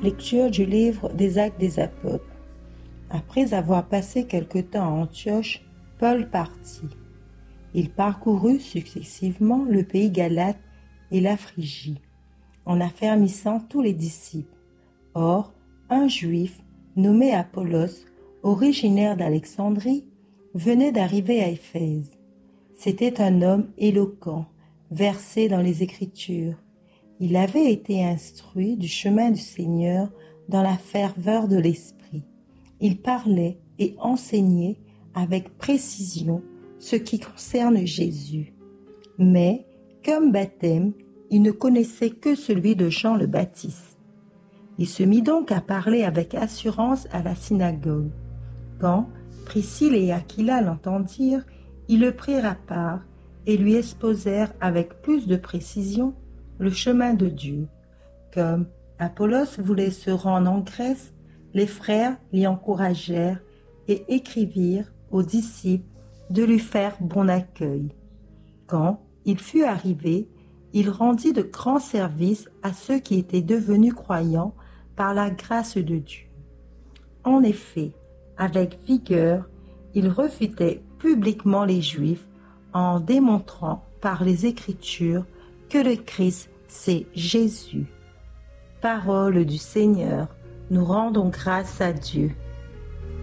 Lecture du livre des Actes des Apôtres. Après avoir passé quelque temps à Antioche, Paul partit. Il parcourut successivement le pays galate et la Phrygie, en affermissant tous les disciples. Or, un juif nommé Apollos, originaire d'Alexandrie, venait d'arriver à Éphèse. C'était un homme éloquent, versé dans les Écritures. Il avait été instruit du chemin du Seigneur dans la ferveur de l'esprit. Il parlait et enseignait avec précision ce qui concerne Jésus. Mais, comme baptême, il ne connaissait que celui de Jean le Baptiste. Il se mit donc à parler avec assurance à la synagogue. Quand Priscille et Aquila l'entendirent, ils le prirent à part et lui exposèrent avec plus de précision le chemin de Dieu. Comme Apollos voulait se rendre en Grèce, les frères l'y encouragèrent et écrivirent aux disciples de lui faire bon accueil. Quand il fut arrivé, il rendit de grands services à ceux qui étaient devenus croyants par la grâce de Dieu. En effet, avec vigueur, il refutait publiquement les Juifs en démontrant par les Écritures que le Christ, c'est Jésus. Parole du Seigneur, nous rendons grâce à Dieu.